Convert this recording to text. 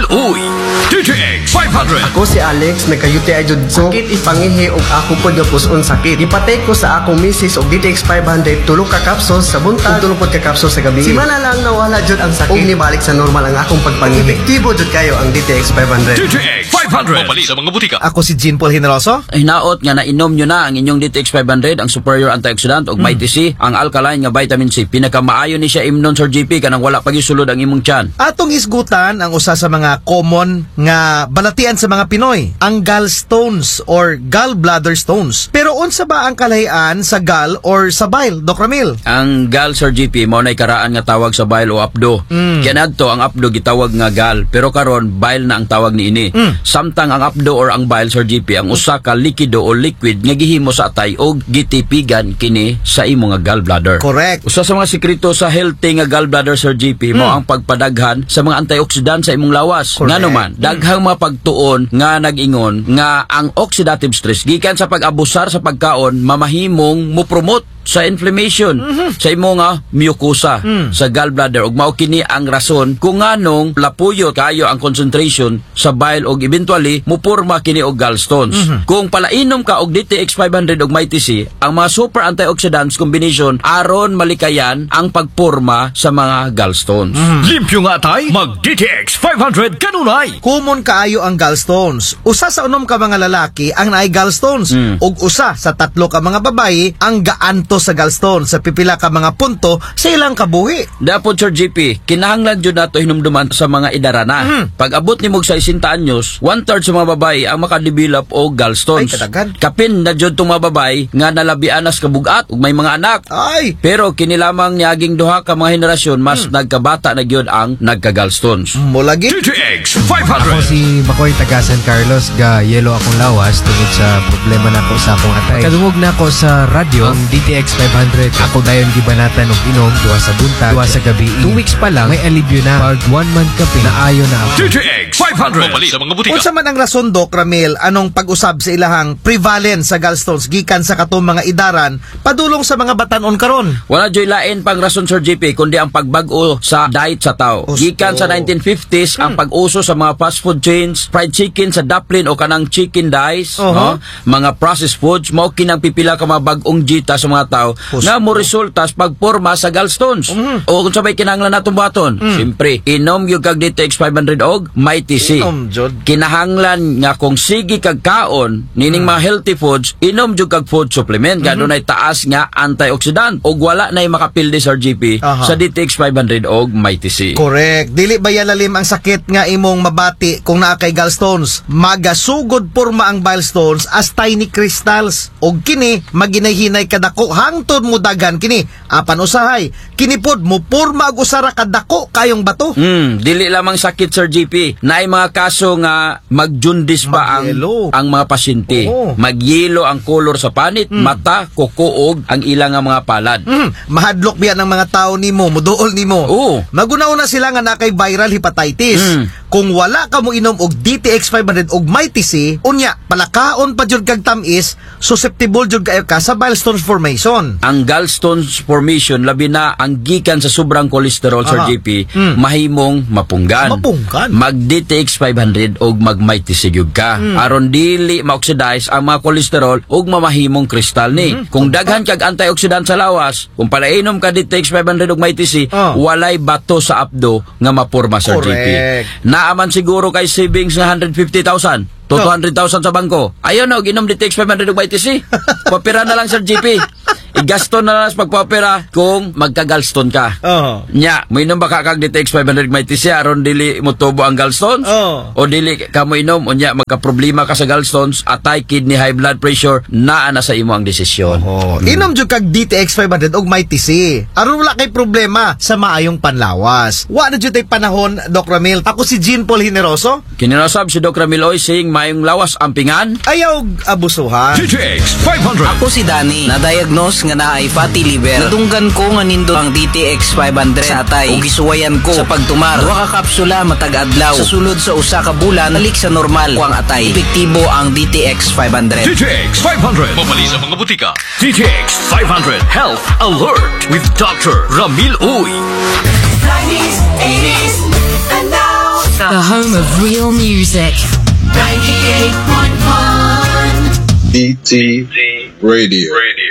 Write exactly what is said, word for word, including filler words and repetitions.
Ramil Uy, D T X five hundred. Ako si Alex, nagkayuti ay jud ko. Sakit ipangihi og ako pod nga puson sakit. Ipatay ko sa akong misis og D T X five hundred tulo ka capsules sa buntag, tulo pod ka capsules sa gabi. Simana lang nawala jud ang sakit. Og nibalik sa normal ang akong pagpangihi. Epektibo jud kayo ang D T X five hundred. D T X five hundred. Mabali sa mga butika. Ako si Jean Paul Generoso. Hinaot nga nainom nyo na ang inyong D T X five hundred, ang superior antioxidant og Mighty C, ang alkaline nga vitamin C. Pinakamaayo ni siya imnon Sir G P kanang wala pagisulod ang imong tiyan. Atong isgutan ang usa sa mga common nga balatian sa mga Pinoy, ang gallstones or gallbladder stones. Pero unsa ba ang kalahian sa gall or sa bile, Doc Ramil? Ang gall, Sir G P, mao nay karaan nga tawag sa bile o apdo. Mm. Kianadto ang apdo gitawag nga gall, pero karon bile na ang tawag niini. Mm. Samtang ang apdo or ang bile, Sir G P, ang usa ka likido o liquid nga gihimo sa atay og gitipigan kini sa imo nga gallbladder. Correct. Usa sa mga sekreto sa healthy nga gallbladder, Sir G P, mo Mm. ang pagpadaghan sa mga antioxidant sa imong lawas. Correct. Ngano man, daghang mga pagtuon nga nag-ingon nga ang oxidative stress gikan sa pag-abusar sa pagkaon mamahimong mo promote sa inflammation mm-hmm. sa imo nga mucosa mm. sa gallbladder ug mao kini ang rason kung nganong lapuyo kayo ang concentration sa bile ug eventually muporma kini og gallstones. Mm-hmm. Kung palainom ka og D T X five hundred ug Mighty C, ang mga super antioxidants combination aron malikayan ang pagporma sa mga gallstones. Mm-hmm. Limpyo nga tay, mag D T X five hundred kanunay. Common kaayo ang gallstones. Usa sa unom ka mga lalaki ang naay gallstones mm. ug usa sa tatlo ka mga babayi ang gaanto sa gallstones sa pipila ka mga punto sa ilang kabuhi. Dapat, Sir G P, kinahanglan jud nato hinumduman sa mga idarana. Mm. Pag abot nimo sa sixty anyos, one-third sa mga babayi ang makadevelop og gallstones. Ay, kadagan. Kapin na jud tong mga babayi nga nalabian nas kabugat ug may mga anak. Ay! Pero kini lamang niaging duha ka mga henerasyon mas mm. nagkabata na gyud ang nagka-gallstones. Mulagi. D T X five hundred. Ako si Bacoy taga San Carlos, ga yelo akong lawas tungod sa problema nako sa akong atay. Kadungog na ako sa radyo ang D T X five hundred. Ako dayon gibanatan og inom duha sa buntag, duha sa gabi. Two weeks pa lang may alibyo na. Pag one month kape naayo na ako. D T X five hundred. Mabali sa mga butika. Unsa man ang rason, Doc Ramil, anong pag-usab sa ilahang prevalence sa gallstones gikan sa katong mga idaran padulong sa mga batan-on karon? Wala joy lain pang rason, Sir G P, kundi ang pagbag-o sa diet sa tao. Osto. Gikan sa nineteen fifties, hmm. ang pag-uso sa mga fast food chains, fried chicken sa Dublin o kanang chicken dice, uh-huh. no? Mga processed foods, mao kinang pipila ka mga bag-ong jita sa mga tao Osto. nga mo resulta sa pagporma sa gallstones. Mm. O kung sabay kinahanglan natong baton, mm. siyempre, inom yung kag D T X five hundred og Mighty C. Inom, Jod. Kinahanglan nga kung sige kag kaon, nining mm. mga healthy foods, inom yung kag food supplement, mm-hmm. gano'n ay taas nga antioxidant. O wala na yung makapildi, Sir G P, Aha. sa D T X five hundred og Mighty C. Correct. Dili ba yalalim ang sakit nga imong mabati kung naa kay gallstones? Magasugod porma ang bile stones as tiny crystals. Og kini, maginay-hinay kadako hangtod mo dagan kini. Apan usahay, kini pod mo porma og usara kadako kayong bato. Hmm, dili lamang sakit, Sir G P. Naay mga kaso nga magjundis pa ang Magyelo. ang mga pasyente. Oo. Magyelo ang kolor sa panit, Hmm. mata, kukuog ang ilang nga mga palad. Mm, mahadlok biya ng mga tao nimo, muduol nimo. Oo. Magunaw na sila nga na kay viral hepatitis. Mm. Kung wala ka mo inom og D T X five hundred og Mighty C, unya palakaon pa jud kag tamis, susceptible jud kayo ka sa bile stones formation. Ang gallstones formation labi na ang gikan sa sobrang kolesterol, Sir Aha. G P, Mm. mahimong mapunggan. Mapunggan? Mag D T X five hundred og mag Mighty C gyud ka. Mm. Aron dili ma-oxidize ang mga kolesterol og mamahimong kristal ni. Mm. Kung daghan kag antioxidant sa lawas, kung palainom ka D T X five hundred og Mighty C, Oh. walay bato sa abdo nga maporma, Sir G P. Correct. Naaman siguro kay savings nga one hundred fifty thousand to Oh. two hundred thousand sa bangko. Ayaw na, og inom D T X five hundred og Mighty C. Papira na lang, Sir G P. Igasto na lang sa pagpapira kung magka-gallstone ka. Oh. Nya, mo inom ba ka kag D T X five hundred Mighty C aron dili mo tubo ang gallstones? Oh. O dili ka mo inom unya magka-problema ka sa gallstones, atay kidney, high blood pressure, naa na sa imo ang desisyon. Oh, inom jud kag D T X five hundred og Mighty C. Aron wala kay problema sa maayong panlawas. Wa na jud tay panahon, Doc Ramil. Ako si Jean Paul Generoso. Kininasab si Doc Ramil Oy saying mayong lawas ampingan. Ayaw abusuhan. D T X five hundred. Ako si Danny, na-diagnose nga na ay fatty liver. Nadunggan ko nga nindo ang D T X five hundred sa atay ug gisuwayan ko sa pagtumar. Duha ka kapsula matag adlaw. Sa sulod sa usa ka bulan, balik sa normal ko ang atay. Epektibo ang D T X five hundred. D T X five hundred. Mabali sa mga butika. D T X five hundred Health Alert with Doctor Ramil Uy. nineties, eighties, and now The home of real music. ninety-eight point one D T Radio. Radio.